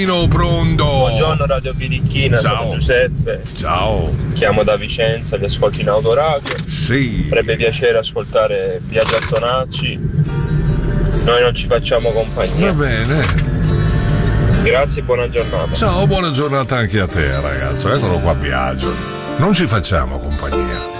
Pronto. Buongiorno Radio Birichina, Ciao. sono Giuseppe. Ciao. Chiamo da Vicenza, vi ascolto in autoradio. Sì. Farebbe piacere ascoltare Biagio Antonacci. Noi non ci facciamo compagnia. Va bene. Grazie e buona giornata. Ciao, buona giornata anche a te, ragazzo. Eccolo qua, Biagio. Non ci facciamo compagnia.